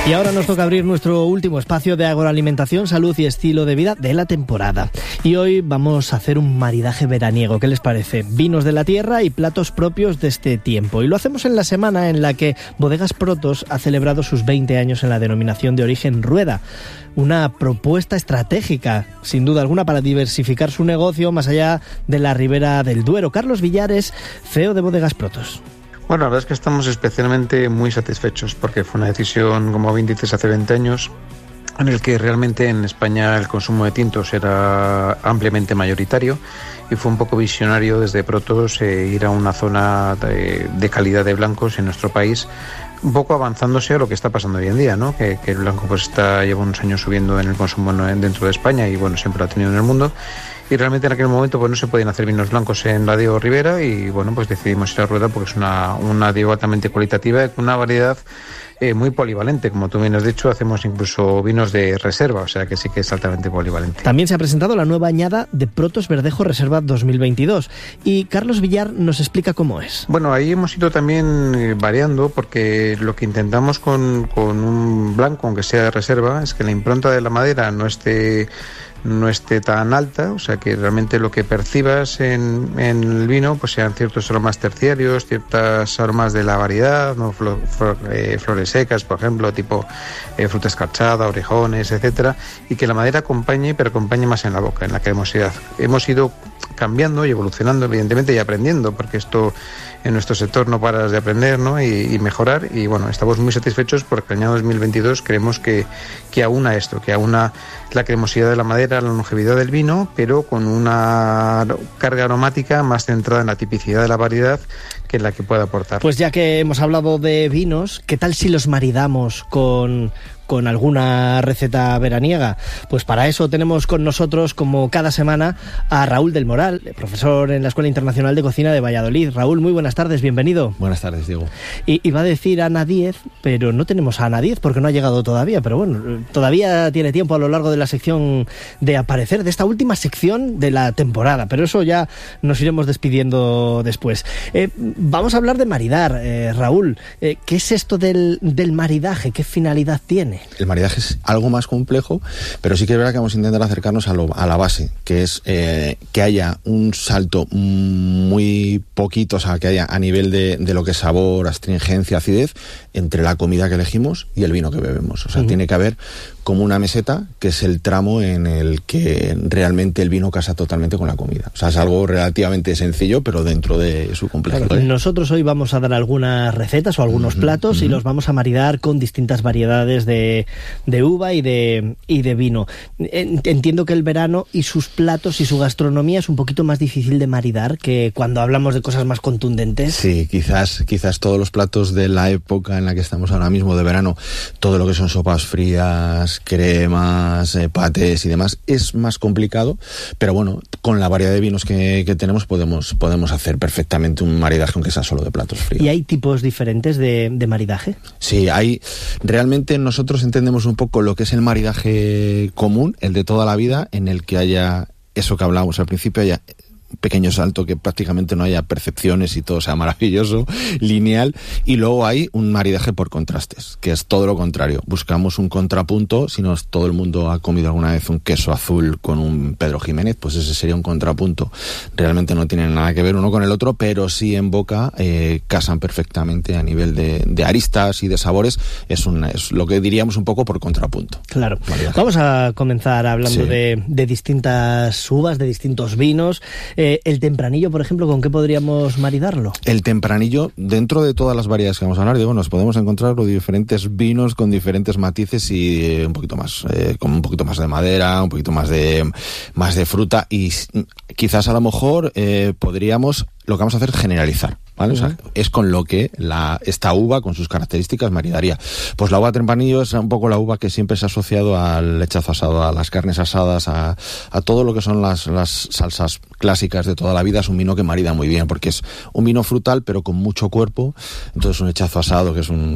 Y ahora nos toca abrir nuestro último espacio de agroalimentación, salud y estilo de vida de la temporada. Y hoy vamos a hacer un maridaje veraniego. ¿Qué les parece? Vinos de la tierra y platos propios de este tiempo. Y lo hacemos en la semana en la que Bodegas Protos ha celebrado sus 20 años en la denominación de origen Rueda. Una propuesta estratégica, sin duda alguna, para diversificar su negocio más allá de la Ribera del Duero. Carlos Villares, CEO de Bodegas Protos. Bueno, la verdad es que estamos especialmente muy satisfechos porque fue una decisión, como bien dices, hace 20 años en el que realmente en España el consumo de tintos era ampliamente mayoritario y fue un poco visionario desde Protos ir a una zona de calidad de blancos en nuestro país, un poco avanzándose a lo que está pasando hoy en día, ¿no? Que el blanco pues lleva unos años subiendo en el consumo dentro de España y bueno, siempre lo ha tenido en el mundo. Y realmente en aquel momento pues no se podían hacer vinos blancos en la Diego Ribera y bueno, pues decidimos ir a Rueda porque es una Diego altamente cualitativa con una variedad muy polivalente. Como tú bien has dicho, hacemos incluso vinos de reserva, o sea que sí que es altamente polivalente. También se ha presentado la nueva añada de Protos Verdejo Reserva 2022 y Carlos Villar nos explica cómo es. Bueno, ahí hemos ido también variando porque lo que intentamos con un blanco, aunque sea de reserva, es que la impronta de la madera no esté tan alta, o sea que realmente lo que percibas en el vino pues sean ciertos aromas terciarios, ciertos aromas de la variedad, ¿no? Flores secas, por ejemplo, tipo fruta escarchada, orejones, etcétera, y que la madera acompañe, pero acompañe más en la boca, en la cremosidad. Hemos ido cambiando y evolucionando, evidentemente, y aprendiendo, porque esto en nuestro sector no paras de aprender, ¿no? y mejorar, y bueno, estamos muy satisfechos porque el año 2022 creemos que aúna esto, que aúna la cremosidad de la madera, la longevidad del vino, pero con una carga aromática más centrada en la tipicidad de la variedad que la que pueda aportar. Pues ya que hemos hablado de vinos, ¿qué tal si los maridamos con alguna receta veraniega? Pues para eso tenemos con nosotros, como cada semana, a Raúl del Moral, profesor en la Escuela Internacional de Cocina de Valladolid. Raúl, muy buenas tardes, bienvenido. Buenas tardes, Diego. Y iba a decir Ana Díez, pero no tenemos a Ana Díez porque no ha llegado todavía, pero bueno, todavía tiene tiempo a lo largo de la sección de aparecer, de esta última sección de la temporada, pero eso ya nos iremos despidiendo después. Vamos a hablar de maridar, Raúl. ¿Qué es esto del maridaje? ¿Qué finalidad tiene? El maridaje es algo más complejo, pero sí que es verdad que vamos a intentar acercarnos a la base, que es que haya un salto muy poquito, o sea, que haya a nivel de lo que es sabor, astringencia, acidez, entre la comida que elegimos y el vino que bebemos. O sea, tiene que haber como una meseta, que es el tramo en el que realmente el vino casa totalmente con la comida. O sea, es algo relativamente sencillo, pero dentro de su complejidad. Claro, nosotros hoy vamos a dar algunas recetas o algunos platos y los vamos a maridar con distintas variedades de uva y de vino. Entiendo que el verano y sus platos y su gastronomía es un poquito más difícil de maridar que cuando hablamos de cosas más contundentes. Sí, quizás todos los platos de la época en la que estamos ahora mismo de verano, todo lo que son sopas frías, cremas, patés y demás, es más complicado, pero bueno, con la variedad de vinos que tenemos podemos hacer perfectamente un maridaje aunque sea solo de platos fríos. ¿Y hay tipos diferentes de maridaje? Sí, realmente nosotros entendemos un poco lo que es el maridaje común, el de toda la vida, en el que haya eso que hablábamos al principio, haya pequeño salto, que prácticamente no haya percepciones y todo sea maravilloso, lineal, y luego hay un maridaje por contrastes, que es todo lo contrario. Buscamos un contrapunto. Si no, todo el mundo ha comido alguna vez un queso azul con un Pedro Jiménez, pues ese sería un contrapunto. Realmente no tienen nada que ver uno con el otro, pero sí en boca casan perfectamente a nivel de aristas y de sabores. Es lo que diríamos un poco por contrapunto. Claro. Maridaje. Vamos a comenzar hablando de distintas uvas, de distintos vinos. El tempranillo, por ejemplo, ¿con qué podríamos maridarlo? El tempranillo, dentro de todas las variedades que vamos a hablar, digo, nos podemos encontrar diferentes vinos con diferentes matices y un poquito más, con un poquito más de madera, un poquito más de fruta, y quizás a lo mejor podríamos, lo que vamos a hacer es generalizar, ¿vale? O sea, es con lo que esta uva, con sus características, maridaría. Pues la uva tempranillo es un poco la uva que siempre se ha asociado al lechazo asado, a las carnes asadas, a todo lo que son las salsas clásicas de toda la vida. Es un vino que marida muy bien, porque es un vino frutal, pero con mucho cuerpo. Entonces un lechazo asado, que es un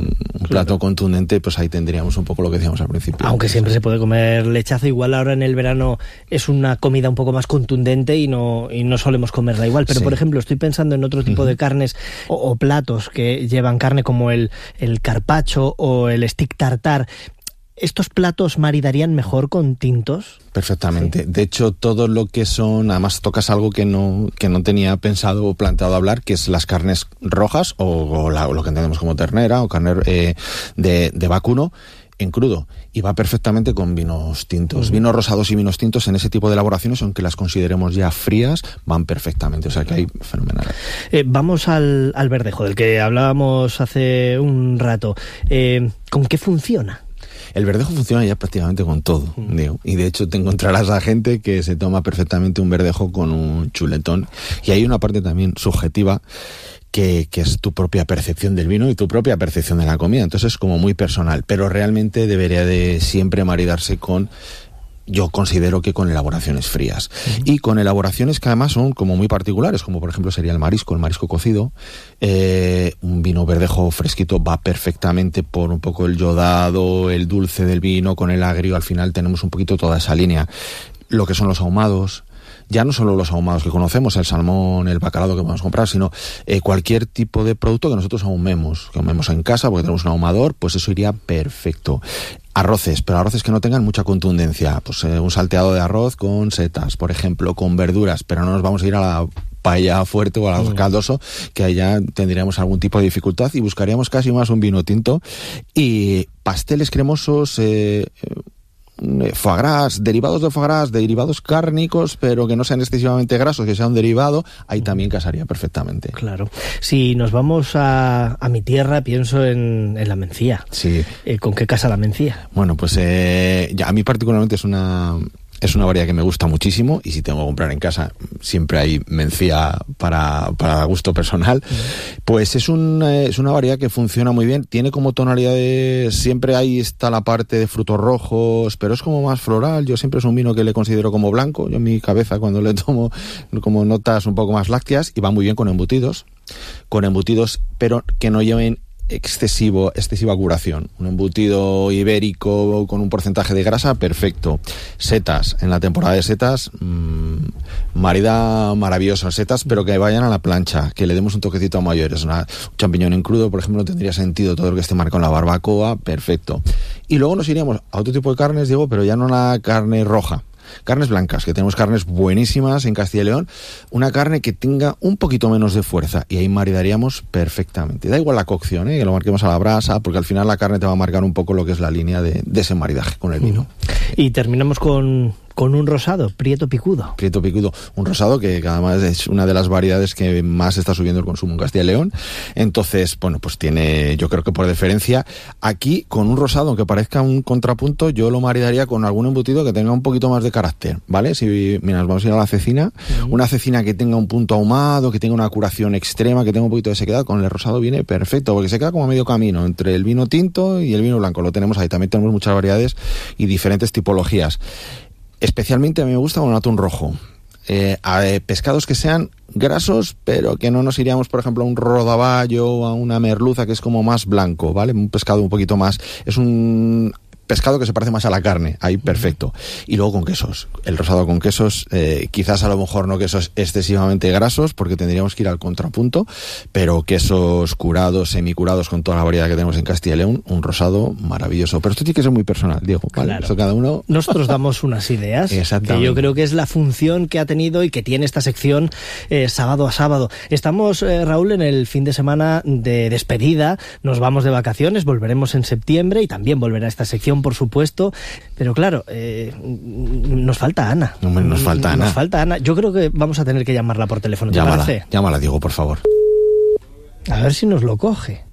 Un plato contundente, pues ahí tendríamos un poco lo que decíamos al principio. Aunque siempre se puede comer lechazo, igual ahora en el verano es una comida un poco más contundente y no solemos comerla igual. Pero, por ejemplo, estoy pensando en otro tipo de carnes o platos que llevan carne como el carpaccio o el stick tartar. ¿Estos platos maridarían mejor con tintos? Perfectamente. Sí. De hecho, todo lo que son... Además, tocas algo que no tenía pensado o planteado hablar, que es las carnes rojas o lo que entendemos como ternera o carne de vacuno en crudo. Y va perfectamente con vinos tintos. Vinos rosados y vinos tintos en ese tipo de elaboraciones, aunque las consideremos ya frías, van perfectamente. O sea que hay fenomenal. Vamos al verdejo, del que hablábamos hace un rato. ¿Con qué funciona? El verdejo funciona ya prácticamente con todo, digo. Y de hecho te encontrarás a gente que se toma perfectamente un verdejo con un chuletón. Y hay una parte también subjetiva que es tu propia percepción del vino y tu propia percepción de la comida. Entonces es como muy personal, pero realmente debería de siempre maridarse con... Yo considero que con elaboraciones frías. Y con elaboraciones que además son como muy particulares, como por ejemplo sería el marisco cocido. Un vino verdejo fresquito va perfectamente por un poco el yodado, el dulce del vino, con el agrio. Al final tenemos un poquito toda esa línea. Lo que son los ahumados. Ya no solo los ahumados que conocemos, el salmón, el bacalao que podemos comprar, sino cualquier tipo de producto que nosotros ahumemos en casa, porque tenemos un ahumador, pues eso iría perfecto. Arroces, pero arroces que no tengan mucha contundencia, pues un salteado de arroz con setas, por ejemplo, con verduras, pero no nos vamos a ir a la paella fuerte o al caldoso, que allá tendríamos algún tipo de dificultad y buscaríamos casi más un vino tinto. Y pasteles cremosos, foie gras, derivados de foie gras, derivados cárnicos, pero que no sean excesivamente grasos, que sea un derivado, ahí también casaría perfectamente. Claro. Si nos vamos a mi tierra, pienso en la mencía. Sí. ¿Con qué casa la mencía? Bueno, pues ya a mí particularmente es una variedad que me gusta muchísimo, y si tengo que comprar en casa siempre hay mencía para gusto personal. Pues es una variedad que funciona muy bien, tiene como tonalidades, siempre ahí está la parte de frutos rojos, pero es como más floral. Yo siempre es un vino que le considero como blanco, yo en mi cabeza cuando le tomo como notas un poco más lácteas, y va muy bien con embutidos, pero que no lleven excesiva curación. Un embutido ibérico con un porcentaje de grasa, perfecto. Setas, en la temporada de setas, marida maravillosa. Setas, pero que vayan a la plancha, que le demos un toquecito a mayores. Un champiñón en crudo, por ejemplo, no tendría sentido. Todo lo que esté marcado en la barbacoa, perfecto. Y luego nos iríamos a otro tipo de carnes, digo, pero ya no la carne roja. Carnes blancas, que tenemos carnes buenísimas en Castilla y León, una carne que tenga un poquito menos de fuerza, y ahí maridaríamos perfectamente. Da igual la cocción, que lo marquemos a la brasa, porque al final la carne te va a marcar un poco lo que es la línea de ese maridaje con el vino. Y terminamos con un rosado, Prieto Picudo. Prieto Picudo, un rosado que además es una de las variedades que más está subiendo el consumo en Castilla y León. Entonces, bueno, pues tiene, yo creo que por deferencia, aquí con un rosado, aunque parezca un contrapunto, yo lo maridaría con algún embutido que tenga un poquito más de carácter, ¿vale? Si, mira, nos vamos a ir a la cecina, una cecina que tenga un punto ahumado, que tenga una curación extrema, que tenga un poquito de sequedad, con el rosado viene perfecto, porque se queda como a medio camino entre el vino tinto y el vino blanco. Lo tenemos ahí, también tenemos muchas variedades y diferentes tipologías. Especialmente a mí me gusta con atún rojo. Pescados que sean grasos, pero que no nos iríamos, por ejemplo, a un rodaballo o a una merluza, que es como más blanco, ¿vale? Un pescado un poquito más... Es un pescado que se parece más a la carne, ahí perfecto. Y luego con quesos, el rosado con quesos, quizás a lo mejor no quesos excesivamente grasos, porque tendríamos que ir al contrapunto, pero quesos curados, semicurados, con toda la variedad que tenemos en Castilla y León, un rosado maravilloso. Pero esto tiene que ser muy personal, Diego, ¿vale? Claro. Eso cada uno... Nosotros damos unas ideas, que yo creo que es la función que ha tenido y que tiene esta sección sábado a sábado. Estamos, Raúl, en el fin de semana de despedida, nos vamos de vacaciones, volveremos en septiembre y también volverá esta sección, por supuesto, pero claro, nos falta Ana. Nos falta Ana. Yo creo que vamos a tener que llamarla por teléfono. ¿Te parece? Llámala, Diego, por favor. A ver si nos lo coge.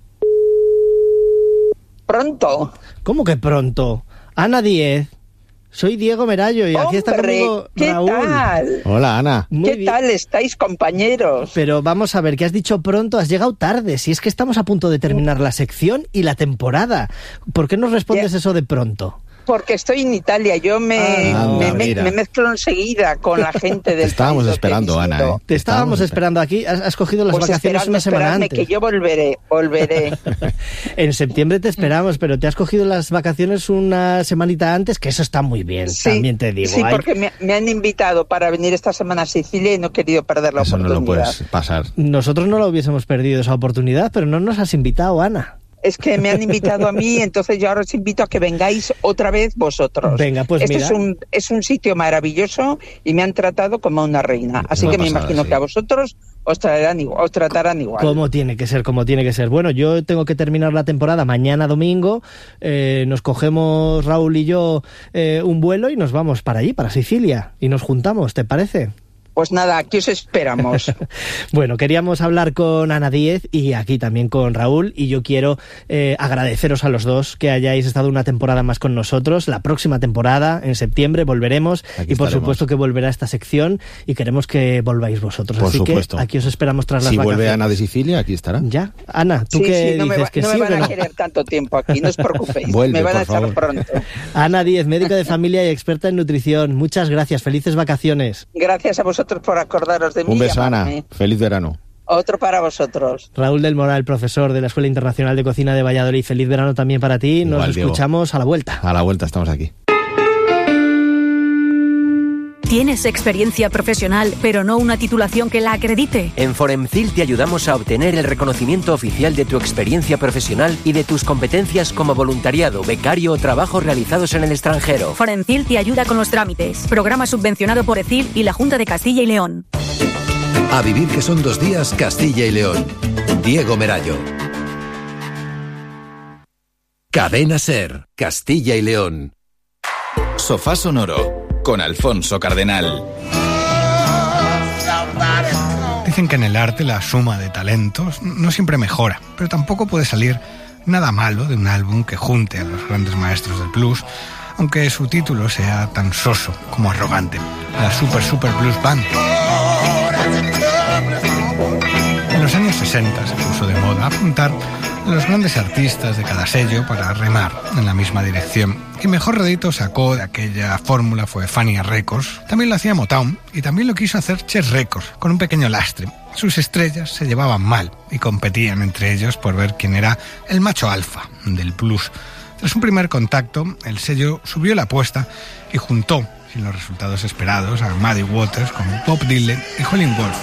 Pronto. ¿Cómo que pronto? Ana 10. Soy Diego Merallo y aquí está conmigo Raúl. ¿Qué tal? Hola, Ana. ¿Qué tal estáis, compañeros? Pero vamos a ver, ¿qué has dicho pronto? Has llegado tarde. Si es que estamos a punto de terminar la sección y la temporada. ¿Por qué nos respondes eso de pronto? porque estoy en Italia. Yo me mezclo enseguida con la gente del Estábamos país esperando, Ana. Te estábamos esperando aquí. Has cogido las vacaciones una semana antes. Que yo volveré. En septiembre te esperamos, pero te has cogido las vacaciones una semanita antes, que eso está muy bien, sí, también te digo. Sí, porque me han invitado para venir esta semana a Sicilia y no he querido perder la oportunidad. Eso no lo puedes pasar. Nosotros no lo hubiésemos perdido esa oportunidad, pero no nos has invitado, Ana. Es que me han invitado a mí, entonces yo ahora os invito a que vengáis otra vez vosotros. Venga, pues mira. Es un sitio maravilloso y me han tratado como una reina. Así que me imagino que a vosotros os tratarán igual. Como tiene que ser. Bueno, yo tengo que terminar la temporada mañana domingo. Nos cogemos, Raúl y yo, un vuelo y nos vamos para allí, para Sicilia. Y nos juntamos, ¿te parece? Pues nada, aquí os esperamos. Bueno, queríamos hablar con Ana Díez y aquí también con Raúl, y yo quiero agradeceros a los dos que hayáis estado una temporada más con nosotros. La próxima temporada, en septiembre, volveremos y por supuesto que volverá esta sección y queremos que volváis vosotros. Por Así supuesto. Que aquí os esperamos tras las vacaciones. Si vuelve Vacaciones. Ana de Sicilia, aquí estará. Ya. Ana, ¿tú qué dices? ¿Que sí o que no? No me van a querer tanto tiempo aquí, no os preocupéis. Vuelve, me van a echar favor. pronto. Ana Díez, médica de familia y experta en nutrición. Muchas gracias. Felices vacaciones. Gracias a vosotros por acordaros de mí. Un beso, Ana. Feliz verano. Otro para vosotros. Raúl del Moral, profesor de la Escuela Internacional de Cocina de Valladolid. Feliz verano también para ti. Nos Igual, escuchamos Diego. A la vuelta. A la vuelta, estamos aquí. ¿Tienes experiencia profesional, pero no una titulación que la acredite? En Foremcil te ayudamos a obtener el reconocimiento oficial de tu experiencia profesional y de tus competencias como voluntariado, becario o trabajos realizados en el extranjero. Foremcil te ayuda con los trámites. Programa subvencionado por ECIL y la Junta de Castilla y León. A vivir que son 2 días, Castilla y León. Diego Merayo. Cadena SER, Castilla y León. Sofá Sonoro, con Alfonso Cardenal. Dicen que en el arte la suma de talentos no siempre mejora, pero tampoco puede salir nada malo de un álbum que junte a los grandes maestros del blues, aunque su título sea tan soso como arrogante, la Super Blues Band. En los años 60 se puso de moda apuntar a los grandes artistas de cada sello para remar en la misma dirección. Y mejor rédito sacó de aquella fórmula fue Fania Records. También lo hacía Motown y también lo quiso hacer Chess Records, con un pequeño lastre. Sus estrellas se llevaban mal y competían entre ellos por ver quién era el macho alfa del blues. Tras un primer contacto, el sello subió la apuesta y juntó, sin los resultados esperados, a Muddy Waters con Bob Dylan y Howlin' Wolf.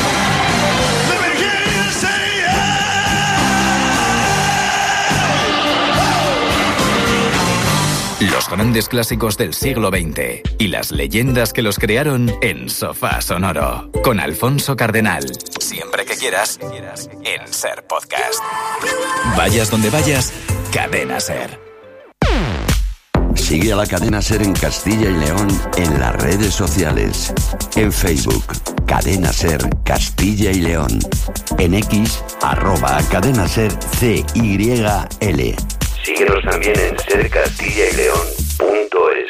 Los grandes clásicos del siglo XX y las leyendas que los crearon en Sofá Sonoro, con Alfonso Cardenal. Siempre que quieras, en SER Podcast. Vayas donde vayas, Cadena SER. Sigue a la Cadena SER en Castilla y León en las redes sociales. En Facebook, Cadena SER Castilla y León. En X, @Cadena SER CYL. Síguenos también en sercastillaileón.es.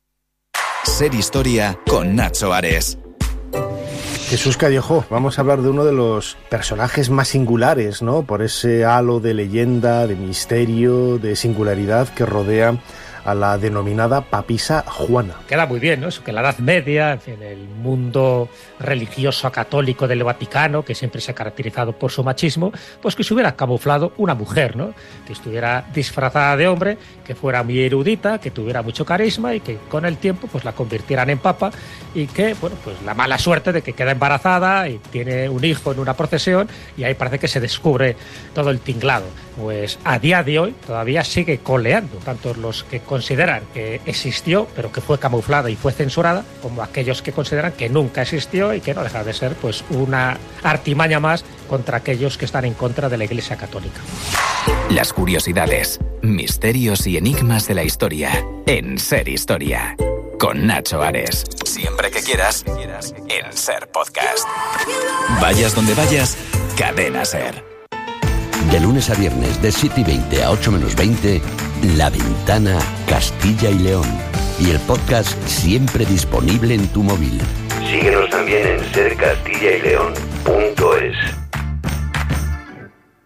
SER Historia con Nacho Ares. Jesús Callejo, vamos a hablar de uno de los personajes más singulares, ¿no? Por ese halo de leyenda, de misterio, de singularidad que rodea a la denominada papisa Juana. Queda muy bien, ¿no? Eso que en la Edad Media, en fin, el mundo religioso católico del Vaticano, que siempre se ha caracterizado por su machismo, pues que se hubiera camuflado una mujer, ¿no? Que estuviera disfrazada de hombre, que fuera muy erudita, que tuviera mucho carisma y que con el tiempo pues la convirtieran en papa y que, bueno, pues la mala suerte de que queda embarazada y tiene un hijo en una procesión y ahí parece que se descubre todo el tinglado. Pues a día de hoy todavía sigue coleando, tanto los que consideran que existió pero que fue camuflada y fue censurada, como aquellos que consideran que nunca existió y que no deja de ser pues una artimaña más contra aquellos que están en contra de la Iglesia Católica. Las curiosidades, misterios y enigmas de la historia en SER Historia, con Nacho Ares. Siempre que quieras, en SER Podcast. Vayas donde vayas, Cadena SER. De lunes a viernes, de 7:20 a 8:20, La Ventana Castilla y León. Y el podcast siempre disponible en tu móvil. Síguenos también en sercastillaileón.es.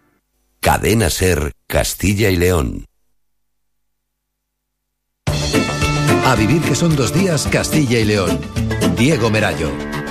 Cadena SER Castilla y León. A vivir que son 2 días, Castilla y León. Diego Merayo.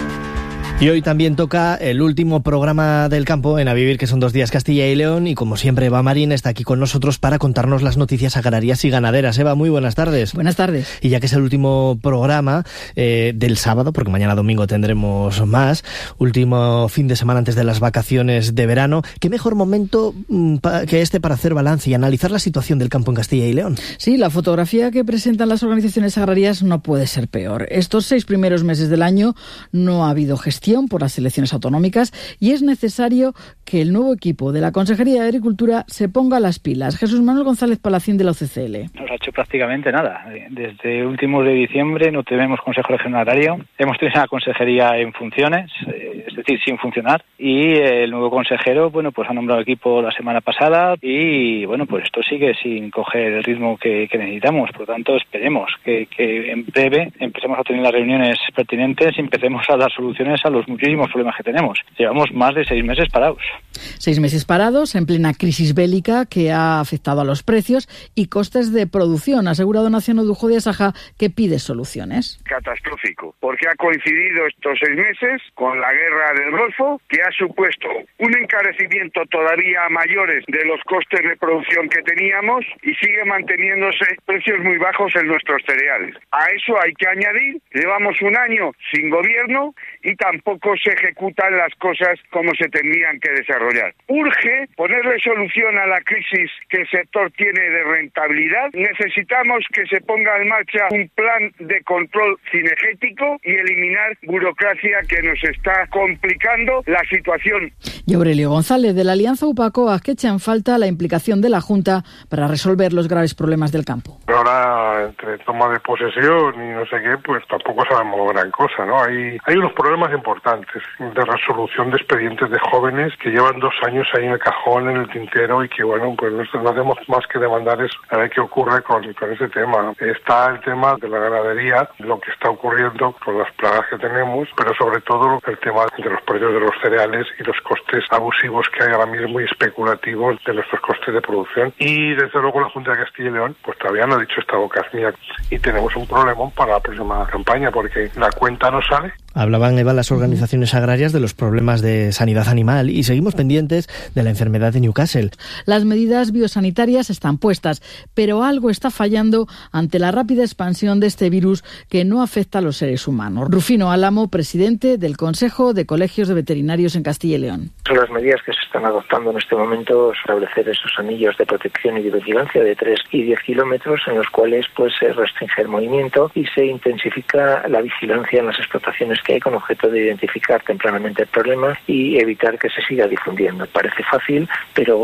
Y hoy también toca el último programa del campo en A Vivir, que son 2 días Castilla y León, y como siempre Eva Marín está aquí con nosotros para contarnos las noticias agrarias y ganaderas. Eva, muy buenas tardes. Buenas tardes. Y ya que es el último programa del sábado, porque mañana domingo tendremos más, último fin de semana antes de las vacaciones de verano, ¿qué mejor momento que este para hacer balance y analizar la situación del campo en Castilla y León? Sí, la fotografía que presentan las organizaciones agrarias no puede ser peor. Estos 6 primeros meses del año no ha habido gestión por las elecciones autonómicas y es necesario que el nuevo equipo de la Consejería de Agricultura se ponga las pilas. Jesús Manuel González Palacín, de la UCCL. No se ha hecho prácticamente nada. Desde últimos de diciembre no tenemos Consejo Regional Agrario. Hemos tenido una consejería en funciones, es decir, sin funcionar. Y el nuevo consejero, pues ha nombrado equipo la semana pasada y, pues esto sigue sin coger el ritmo que necesitamos. Por lo tanto, esperemos que en breve empecemos a tener las reuniones pertinentes y empecemos a dar soluciones a los muchísimos problemas que tenemos. Llevamos más de 6 meses parados. 6 meses parados en plena crisis bélica que ha afectado a los precios y costes de producción. Ha asegurado Nación Dujo de Asaja que pide soluciones. Catastrófico, porque ha coincidido estos 6 meses con la guerra del Golfo, que ha supuesto un encarecimiento todavía mayores de los costes de producción que teníamos y sigue manteniéndose precios muy bajos en nuestros cereales. A eso hay que añadir, llevamos un año sin gobierno y tampoco se ejecutan las cosas como se tendrían que desarrollar. Urge ponerle solución a la crisis que el sector tiene de rentabilidad. Necesitamos que se ponga en marcha un plan de control cinegético y eliminar burocracia que nos está complicando la situación. Y Aurelio González, de la Alianza UPACOA, que echa en falta la implicación de la Junta para resolver los graves problemas del campo. Ahora, entre toma de posesión y no sé qué, pues tampoco sabemos gran cosa, ¿no? Hay unos problemas importantes de resolución de expedientes de jóvenes que llevan 2 años ahí en el cajón, en el tintero, y que pues no hacemos más que demandar eso, a ver qué ocurre con ese tema. Está el tema de la ganadería, lo que está ocurriendo con las plagas que tenemos, pero sobre todo el tema de los precios de los cereales y los costes abusivos que hay ahora mismo y especulativos de nuestros costes de producción. Y desde luego la Junta de Castilla y León pues todavía no ha dicho esta boca es mía, y tenemos un problema para la próxima campaña porque la cuenta no sale. Hablaban, Eva, las organizaciones agrarias de los problemas de sanidad animal y seguimos pendientes de la enfermedad de Newcastle. Las medidas biosanitarias están puestas, pero algo está fallando ante la rápida expansión de este virus que no afecta a los seres humanos. Rufino Álamo, presidente del Consejo de Colegios de Veterinarios en Castilla y León. Son las medidas que se están adoptando en este momento, establecer esos anillos de protección y de vigilancia de 3 y 10 kilómetros en los cuales se restringe el movimiento y se intensifica la vigilancia en las explotaciones que hay con objeto de identificar tempranamente el problema y evitar que se siga difundiendo. Parece fácil, pero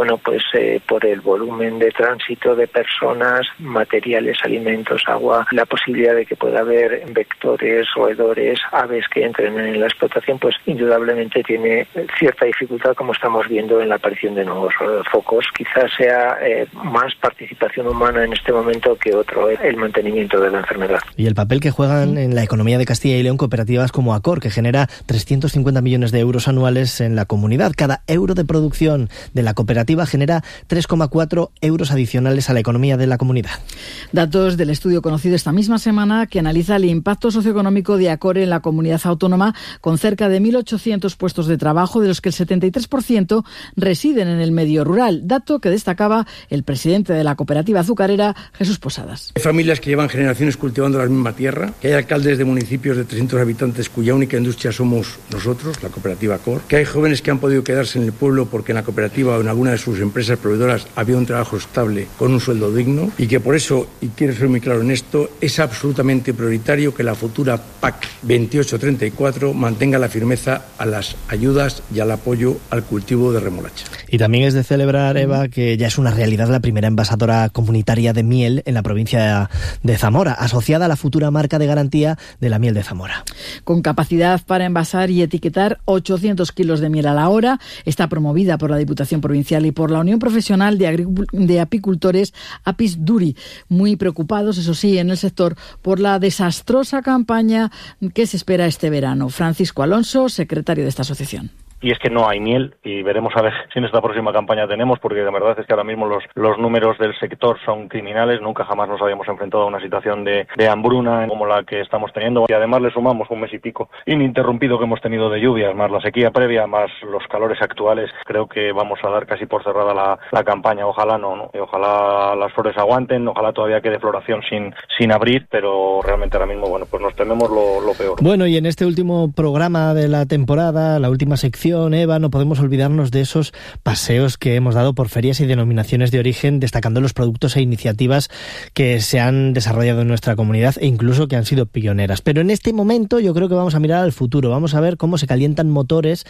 por el volumen de tránsito de personas, materiales, alimentos, agua, la posibilidad de que pueda haber vectores, roedores, aves que entren en la explotación, indudablemente tiene cierta dificultad, como estamos viendo en la aparición de nuevos focos. Quizás sea más participación humana en este momento que otro, el mantenimiento de la enfermedad. Y el papel que juegan en la economía de Castilla y León cooperativas como Acor, que genera 350 millones de euros anuales en la comunidad. Cada euro de producción de la cooperativa genera 3,4 euros adicionales a la economía de la comunidad. Datos del estudio conocido esta misma semana que analiza el impacto socioeconómico de Acor en la comunidad autónoma, con cerca de 1.800 puestos de trabajo, de los que el 73% residen en el medio rural. Dato que destacaba el presidente de la cooperativa azucarera, Jesús Posadas. Hay familias que llevan generaciones cultivando la misma tierra, que hay alcaldes de municipios de 300 habitantes cuya única industria somos nosotros, la cooperativa Acor, que hay jóvenes que han podido quedarse en el pueblo porque en la cooperativa o en alguna de sus empresas proveedoras había un trabajo estable con un sueldo digno, y que por eso, y quiero ser muy claro en esto, es absolutamente prioritario que la futura PAC 28-34 mantenga la firmeza a las ayudas y al apoyo al cultivo de remolacha. Y también es de celebrar, Eva, que ya es una realidad la primera envasadora comunitaria de miel en la provincia de Zamora, asociada a la futura marca de garantía de la miel de Zamora. Con capacidad para envasar y etiquetar 800 kilos de miel a la hora, está promovida por la Diputación Provincial y por la Unión Profesional de Apicultores Apis Duri, muy preocupados, eso sí, en el sector por la desastrosa campaña que se espera este verano. Francisco Alonso, secretario de esta asociación. y es que no hay miel, y veremos a ver si en esta próxima campaña tenemos, porque la verdad es que ahora mismo los números del sector son criminales. Nunca jamás nos habíamos enfrentado a una situación de hambruna como la que estamos teniendo, y además le sumamos un mes y pico ininterrumpido que hemos tenido de lluvias, más la sequía previa, más los calores actuales. Creo que vamos a dar casi por cerrada la campaña. Ojalá no, y ojalá las flores aguanten, ojalá todavía quede floración sin abrir, pero realmente ahora mismo, bueno, pues nos tememos lo peor. Bueno, y en este último programa de la temporada, la última sección, Eva, no podemos olvidarnos de esos paseos que hemos dado por ferias y denominaciones de origen, destacando los productos e iniciativas que se han desarrollado en nuestra comunidad e incluso que han sido pioneras. Pero en este momento yo creo que vamos a mirar al futuro, vamos a ver cómo se calientan motores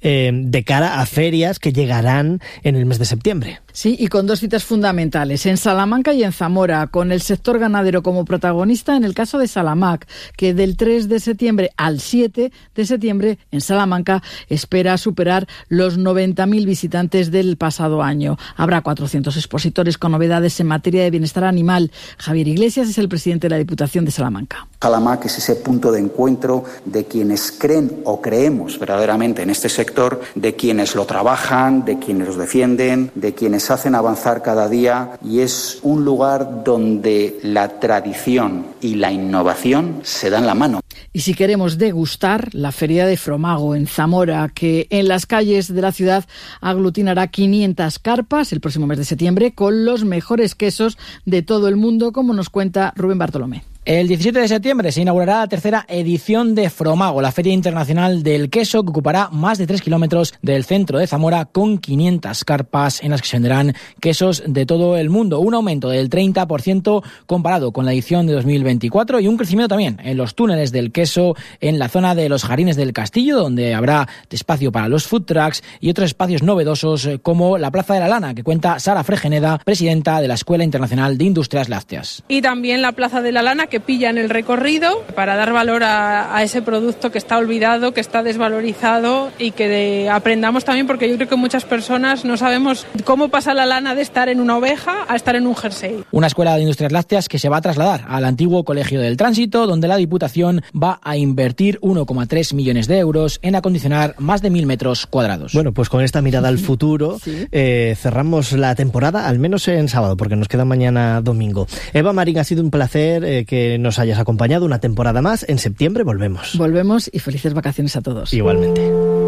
de cara a ferias que llegarán en el mes de septiembre. Sí, y con dos citas fundamentales, en Salamanca y en Zamora, con el sector ganadero como protagonista en el caso de Salamac, que del 3 de septiembre al 7 de septiembre en Salamanca espera superar los 90.000 visitantes del pasado año. Habrá 400 expositores con novedades en materia de bienestar animal. Javier Iglesias es el presidente de la Diputación de Salamanca. Salamac es ese punto de encuentro de quienes creen o creemos verdaderamente en este sector, de quienes lo trabajan, de quienes los defienden, de quienes hacen avanzar cada día, y es un lugar donde la tradición y la innovación se dan la mano. Y si queremos degustar, la Feria de Fromago en Zamora, que en las calles de la ciudad aglutinará 500 carpas el próximo mes de septiembre con los mejores quesos de todo el mundo, como nos cuenta Rubén Bartolomé. El 17 de septiembre se inaugurará la tercera edición de Fromago, la Feria Internacional del Queso, que ocupará más de 3 kilómetros del centro de Zamora, con 500 carpas en las que se venderán quesos de todo el mundo. Un aumento del 30% comparado con la edición de 2024 y un crecimiento también en los túneles del queso en la zona de los Jardines del Castillo, donde habrá espacio para los food trucks y otros espacios novedosos como la Plaza de la Lana, que cuenta Sara Fregeneda, presidenta de la Escuela Internacional de Industrias Lácteas. Y también la Plaza de la Lana, que pilla en el recorrido para dar valor a ese producto que está olvidado, que está desvalorizado, y que aprendamos también, porque yo creo que muchas personas no sabemos cómo pasa la lana de estar en una oveja a estar en un jersey. Una escuela de industrias lácteas que se va a trasladar al antiguo Colegio del Tránsito, donde la Diputación va a invertir 1,3 millones de euros en acondicionar más de 1.000 metros cuadrados. Bueno, pues con esta mirada al futuro cerramos la temporada, al menos en sábado, porque nos queda mañana domingo. Eva Marín, ha sido un placer que nos hayas acompañado una temporada más. En septiembre volvemos. Volvemos, y felices vacaciones a todos. Igualmente.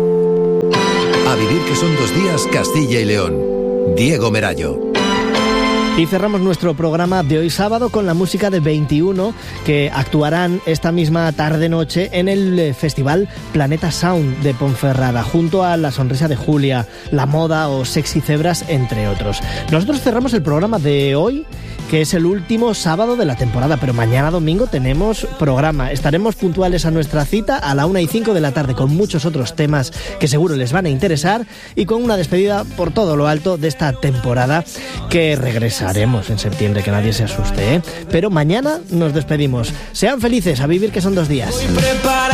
A vivir que son 2 días, Castilla y León. Diego Merayo. Y cerramos nuestro programa de hoy sábado con la música de 21, que actuarán esta misma tarde-noche en el festival Planeta Sound de Ponferrada, junto a La Sonrisa de Julia, La Moda o Sexy Cebras, entre otros. Nosotros cerramos el programa de hoy, que es el último sábado de la temporada, pero mañana domingo tenemos programa. Estaremos puntuales a nuestra cita a la 1:05 de la tarde, con muchos otros temas que seguro les van a interesar, y con una despedida por todo lo alto de esta temporada, que regresaremos en septiembre, que nadie se asuste, ¿eh? Pero mañana nos despedimos. Sean felices, a vivir que son 2 días.